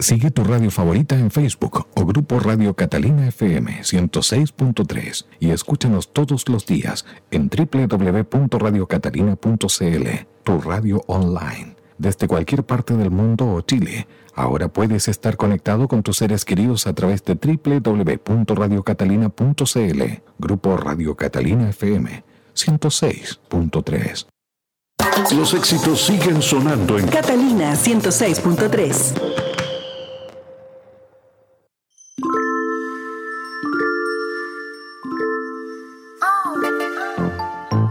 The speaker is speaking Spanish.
Sigue tu radio favorita en Facebook o Grupo Radio Catalina FM 106.3 y escúchanos todos los días en www.radiocatalina.cl, tu radio online. Desde cualquier parte del mundo o Chile, ahora puedes estar conectado con tus seres queridos a través de www.radiocatalina.cl. Grupo Radio Catalina FM 106.3. Los éxitos siguen sonando en Catalina 106.3.